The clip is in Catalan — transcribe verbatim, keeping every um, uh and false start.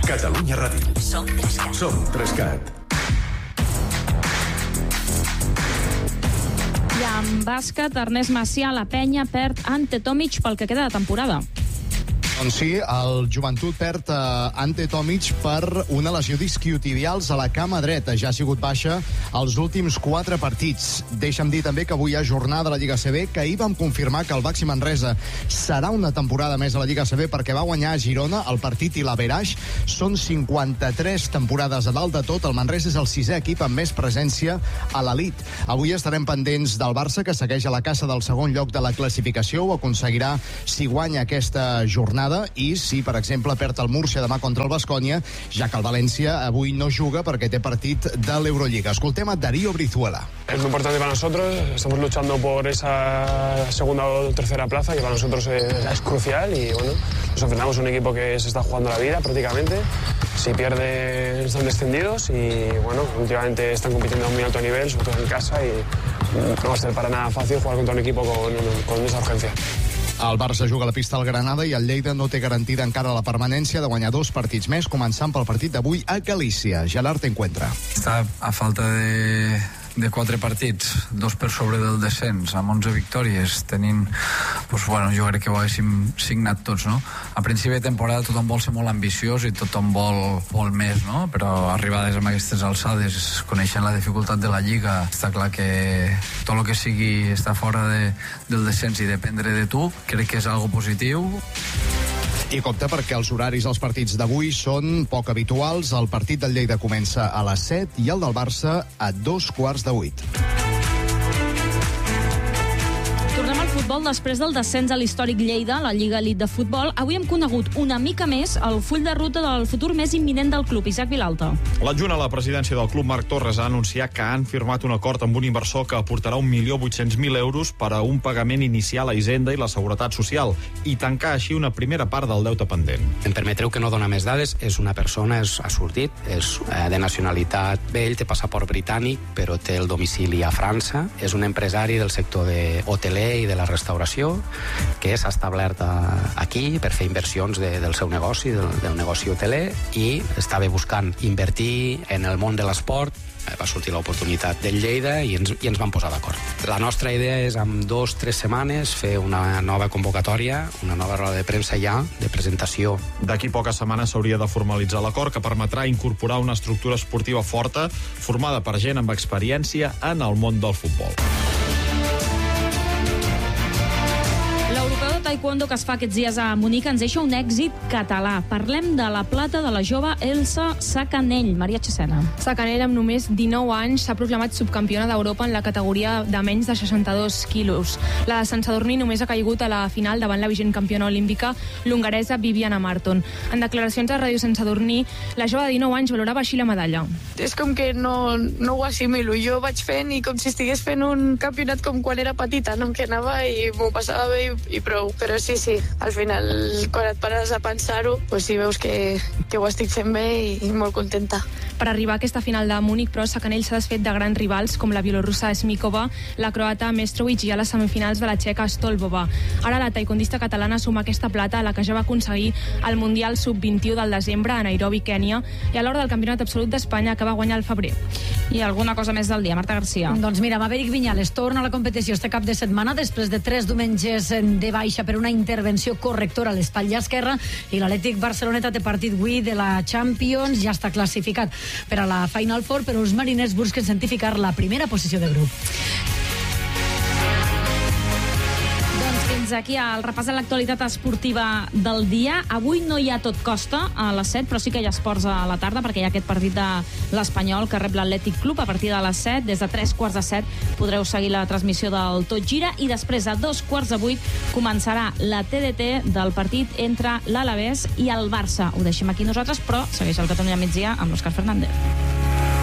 Catalunya Ràdio. Som Trescat. Som Trescat. I en bàsquet, Ernest Macià, la Penya perd Ante Tomic pel que queda de temporada. Doncs sí, el Joventut perd uh, Ante Tomic per una lesió disquiotibials a la cama dreta. Ja ha sigut baixa els últims quatre partits. Deixa'm dir també que avui hi ha jornada a la Lliga C B, que ahir vam confirmar que el Baxi Manresa serà una temporada més a la Lliga C B perquè va guanyar a Girona el partit i l'Averaix. Són cinquanta-tres temporades a dalt de tot. El Manresa és el sisè equip amb més presència a l'elit. Avui estarem pendents del Barça, que segueix a la caça del segon lloc de la classificació. Ho aconseguirà si guanya aquesta jornada, i si, per exemple, perd el Múrcia demà contra el Baskonia, ja que el València avui no juga perquè té partit de l'Eurolliga. Escoltem a Darío Brizuela. Es muy importante para nosotros, estamos luchando por esa segunda o tercera plaza, que para nosotros es, es crucial, y bueno, nos enfrentamos a un equipo que se está jugando la vida prácticamente. Si pierde, están descendidos, y bueno, últimamente están compitiendo a un muy alto nivel, sobre todo en casa, y no va a ser para nada fácil jugar contra un equipo con, con esa urgencia. El Barça juga a la pista al Granada i el Lleida no té garantida encara la permanència de guanyar dos partits més, començant pel partit d'avui a Galícia. Gerard Encuentra. Està a falta de, de quatre partits, dos per sobre del descens, amb onze victòries, tenint, pues, bueno, jo crec que ho haguéssim signat tots, no? A principi de temporada tothom vol ser molt ambiciós i tothom vol, vol més, no? Però arribades amb aquestes alçades, coneixent la dificultat de la Lliga, està clar que tot el que sigui estar fora de, del descens i dependre de tu, crec que és algo positiu. I compte perquè els horaris dels partits d'avui són poc habituals. El partit del Lleida comença a les set i el del Barça a dos quarts de vuit. Tornem al futbol després del descens a l'històric Lleida, la Lliga Elit de Futbol. Avui hem conegut una mica més el full de ruta del futur més imminent del club. Isaac Vilalta. L'adjunt a la presidència del club, Marc Torres, ha anunciat que han firmat un acord amb un inversor que aportarà un milió vuit-cents mil euros per a un pagament inicial a Hisenda i la Seguretat Social i tancar així una primera part del deute pendent. Em permetreu que no dona més dades. És una persona, és, ha sortit, és eh, de nacionalitat vell, té passaport britànic, però té el domicili a França. És un empresari del sector de hoteler i de la restauració que s'ha establert aquí per fer inversions de, del seu negoci, del, del negoci hoteler, i estava buscant invertir en el món de l'esport. Va sortir l'oportunitat del Lleida i ens, i ens vam posar d'acord. La nostra idea és, en dos o tres setmanes, fer una nova convocatòria, una nova roda de premsa ja, de presentació. D'aquí poques setmanes s'hauria de formalitzar l'acord que permetrà incorporar una estructura esportiva forta, formada per gent amb experiència en el món del futbol. L'europeu de taekwondo que es fa aquests dies a Munic ens deixa un èxit català. Parlem de la plata de la jove Elsa Sacanell. Maria Chesena. Sacanell, amb només dinou anys, s'ha proclamat subcampiona d'Europa en la categoria de menys de seixanta-dos quilos. La de Sant Sadurní només ha caigut a la final davant la vigent campiona olímpica, l'hongaresa Viviana Marton. En declaracions a Ràdio Sant Sadurní, la jove de dinou anys valorava així la medalla. És com que no, no ho assimilo. Jo vaig fent i com si estigués fent un campionat com quan era petita, no? Que anava i m'ho passava bé i, i prou. Però sí, sí, al final, quan et pares a pensar-ho, pues sí, veus que, que ho estic fent bé i, i molt contenta. Per arribar a aquesta final de Múnich, però, Sacanell s'ha desfet de grans rivals com la bielorrussa Smikova, la croata Mestrovic i a les semifinals de la txeca Stolbova. Ara la taekwondista catalana suma aquesta plata a la que ja va aconseguir el Mundial sub vint-i-u del desembre a Nairobi, Kènia, i a l'hora del Campionat Absolut d'Espanya, que va guanyar al febrer. I alguna cosa més del dia, Marta Garcia? Doncs mira, Maverick Viñales torna a la competició este cap de setmana després de tres diumenges de baixa per una intervenció correctora a l'espatlla esquerra, i l'Atlètic Barceloneta té partit avui de la Champions, ja està classificat per a la Final Four, però els mariners busquen certificar la primera posició de grup. Fins aquí el repàs de l'actualitat esportiva del dia. Avui no hi ha tot costa a les set, però sí que hi ha esports a la tarda, perquè hi ha aquest partit de l'Espanyol que rep l'Atlètic Club a partir de les set. Des de tres quarts de set podreu seguir la transmissió del Tot Gira, i després a dos quarts de vuit començarà la T D T del partit entre l'Alavés i el Barça. Ho deixem aquí nosaltres, però segueix el Catalunya Migdia amb l'Òscar Fernández.